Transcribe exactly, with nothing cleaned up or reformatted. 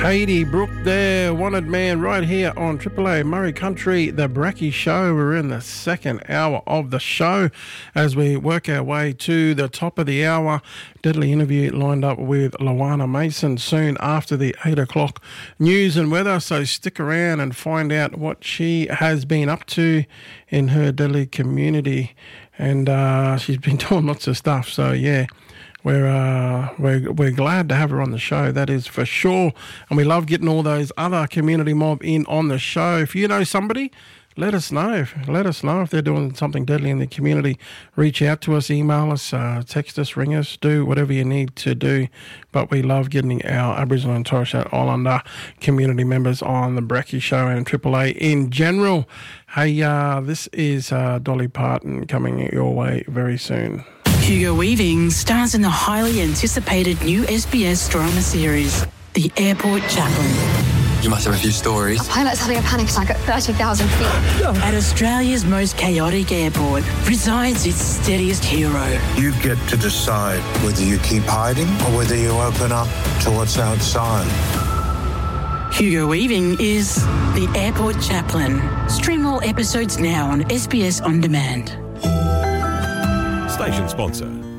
Katie Brooke there, Wanted Man, right here on Triple A Murray Country, the Bracky Show. We're in the second hour of the show as we work our way to the top of the hour. Deadly interview lined up with Luana Mason soon after the eight o'clock news and weather, so stick around and find out what she has been up to in her Deadly community. And uh, she's been doing lots of stuff, so yeah. We're, uh, we're we're glad to have her on the show, that is for sure. And we love getting all those other community mob in on the show. If you know somebody, let us know. Let us know if they're doing something deadly in the community. Reach out to us, email us, uh, text us, ring us, do whatever you need to do. But we love getting our Aboriginal and Torres Strait Islander community members on the Bracky Show and Triple A in general. Hey, uh, this is uh, Dolly Parton coming your way very soon. Hugo Weaving stars in the highly anticipated new S B S drama series, The Airport Chaplain. You must have a few stories. A pilot's having a panic attack at thirty thousand feet. At Australia's most chaotic airport resides its steadiest hero. You get to decide whether you keep hiding or whether you open up to what's outside. Hugo Weaving is The Airport Chaplain. Stream all episodes now on S B S On Demand. Station sponsor,